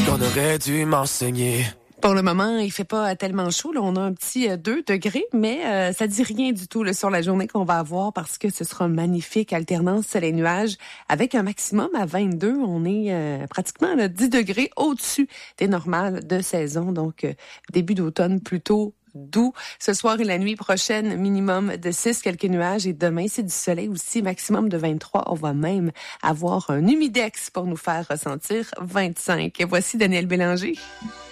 qu'on aurait dû m'enseigner. Pour le moment, il fait pas tellement chaud. Là, on a un petit 2 degrés, mais ça dit rien du tout là, sur la journée qu'on va avoir parce que ce sera une magnifique alternance soleil-nuages avec un maximum à 22. On est pratiquement à 10 degrés au-dessus des normales de saison. Donc, début d'automne plutôt doux. Ce soir et la nuit prochaine, minimum de 6, quelques nuages. Et demain, c'est du soleil aussi, maximum de 23. On va même avoir un humidex pour nous faire ressentir 25. Et voici Daniel Bélanger.